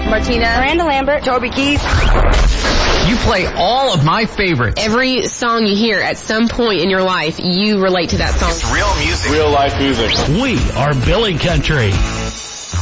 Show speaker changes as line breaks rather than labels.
Martina,
Miranda Lambert,
Toby Keith.
You play all of my favorites.
Every song you hear at some point in your life, you relate to that song.
It's real music.
Real life music.
We are Billy Country.